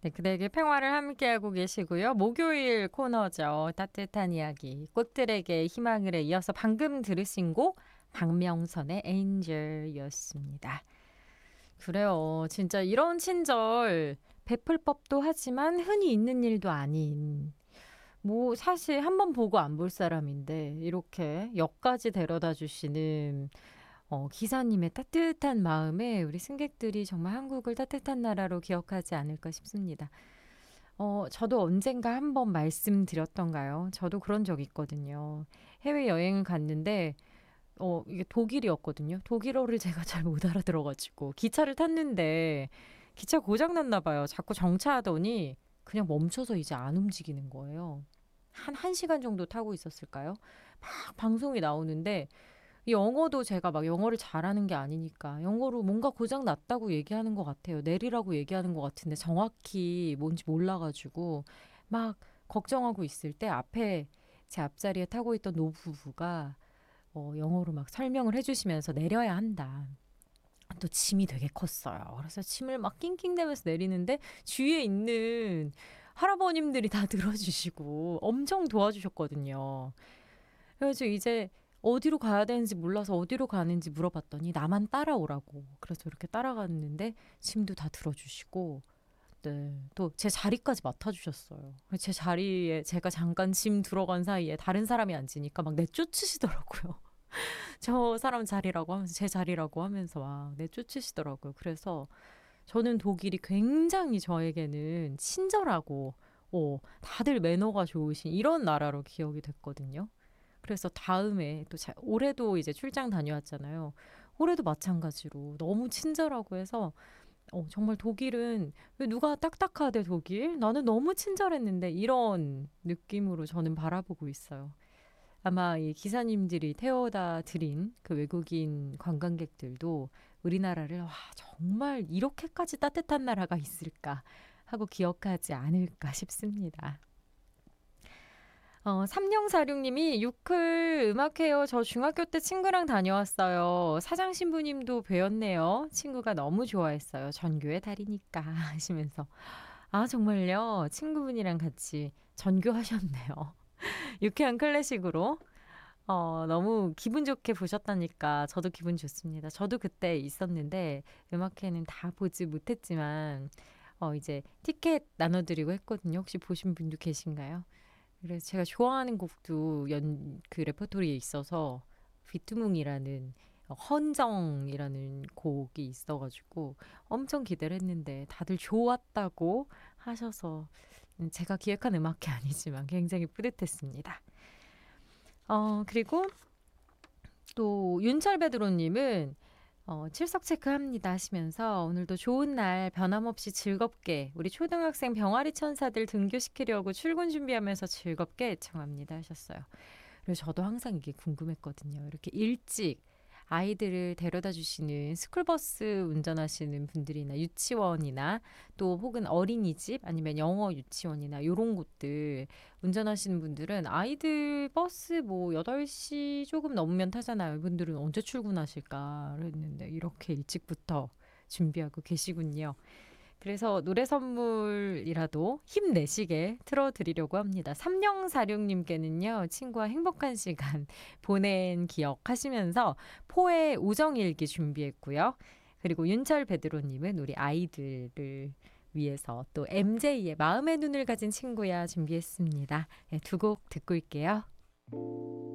네, 그대에게 평화를 함께하고 계시고요. 목요일 코너죠. 따뜻한 이야기, 꽃들에게 희망을에 이어서 방금 들으신 곡 박명선의 엔젤이었습니다. 그래요. 진짜 이런 친절 베풀 법도 하지만 흔히 있는 일도 아닌 뭐 사실 한번 보고 안 볼 사람인데 이렇게 역까지 데려다 주시는 기사님의 따뜻한 마음에 우리 승객들이 정말 한국을 따뜻한 나라로 기억하지 않을까 싶습니다. 저도 언젠가 한번 말씀드렸던가요? 저도 그런 적 있거든요. 해외여행을 갔는데 이게 독일이었거든요. 독일어를 제가 잘 못 알아들어가지고 기차를 탔는데 기차 고장 났나 봐요. 자꾸 정차하더니 그냥 멈춰서 이제 안 움직이는 거예요. 한 1시간 정도 타고 있었을까요? 막 방송이 나오는데 영어도 제가 막 영어를 잘하는 게 아니니까 영어로 뭔가 고장 났다고 얘기하는 것 같아요. 내리라고 얘기하는 것 같은데 정확히 뭔지 몰라가지고 막 걱정하고 있을 때 앞에 제 앞자리에 타고 있던 노부부가 영어로 막 설명을 해주시면서 내려야 한다. 또 짐이 되게 컸어요. 그래서 짐을 막 낑낑대면서 내리는데 주위에 있는 할아버님들이 다 들어주시고 엄청 도와주셨거든요. 그래서 이제 어디로 가야 되는지 몰라서 어디로 가는지 물어봤더니 나만 따라오라고. 그래서 이렇게 따라갔는데 짐도 다 들어주시고 네, 또 제 자리까지 맡아주셨어요. 제 자리에 제가 잠깐 짐 들어간 사이에 다른 사람이 앉으니까 막 내쫓으시더라고요. 저 사람 자리라고 하면서 제 자리라고 하면서 막 내쫓으시더라고요. 그래서 저는 독일이 굉장히 저에게는 친절하고 다들 매너가 좋으신 이런 나라로 기억이 됐거든요. 그래서 다음에 또 올해도 이제 출장 다녀왔잖아요. 올해도 마찬가지로 너무 친절하고 해서 정말 독일은 왜 누가 딱딱하대 독일? 나는 너무 친절했는데 이런 느낌으로 저는 바라보고 있어요. 아마 이 기사님들이 태워다 드린 그 외국인 관광객들도 우리나라를 와, 정말 이렇게까지 따뜻한 나라가 있을까 하고 기억하지 않을까 싶습니다. 3046님이 유클 음악회요. 저 중학교 때 친구랑 다녀왔어요. 사장 신부님도 배웠네요. 친구가 너무 좋아했어요. 전교의 달이니까 하시면서. 아, 정말요? 친구분이랑 같이 전교하셨네요. 유쾌한 클래식으로. 너무 기분 좋게 보셨다니까 저도 기분 좋습니다. 저도 그때 있었는데 음악회는 다 보지 못했지만 이제 티켓 나눠드리고 했거든요. 혹시 보신 분도 계신가요? 그래서 제가 좋아하는 곡도 그 레퍼토리에 있어서 비투뭉이라는 헌정이라는 곡이 있어가지고 엄청 기대를 했는데 다들 좋았다고 하셔서 제가 기획한 음악이 아니지만 굉장히 뿌듯했습니다. 그리고 또 윤철베드로님은 출석 체크합니다 하시면서 오늘도 좋은 날 변함없이 즐겁게 우리 초등학생 병아리 천사들 등교시키려고 출근 준비하면서 즐겁게 애청합니다 하셨어요. 그래서 저도 항상 이게 궁금했거든요. 이렇게 일찍 아이들을 데려다 주시는 스쿨버스 운전하시는 분들이나 유치원이나 또 혹은 어린이집 아니면 영어 유치원이나 이런 곳들 운전하시는 분들은 아이들 버스 뭐 8시 조금 넘으면 타잖아요. 이분들은 언제 출근하실까 했는데 이렇게 일찍부터 준비하고 계시군요. 그래서 노래 선물이라도 힘내시게 틀어드리려고 합니다. 3046님께는요, 친구와 행복한 시간 보낸 기억하시면서 포의 우정일기 준비했고요. 그리고 윤철 베드로님은 우리 아이들을 위해서 또 MJ의 마음의 눈을 가진 친구야 준비했습니다. 네, 두 곡 듣고 올게요.